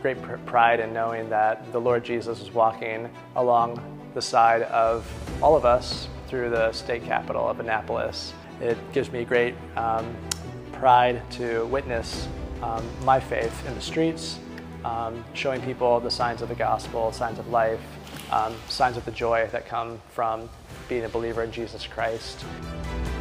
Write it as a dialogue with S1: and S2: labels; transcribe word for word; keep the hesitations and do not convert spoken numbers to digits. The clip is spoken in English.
S1: great pr pride in knowing that the Lord Jesus is walking along the side of all of us through the state capital of Annapolis. It gives me great um, pride to witness um, my faith in the streets, um, showing people the signs of the gospel, signs of life, um, signs of the joy that come from being a believer in Jesus Christ.